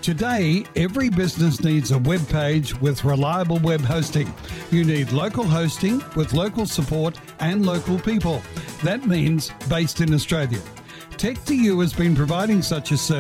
Today, every business needs a web page with reliable web hosting. You need local hosting with local support and local people. That means based in Australia. Tech2U has been providing such a service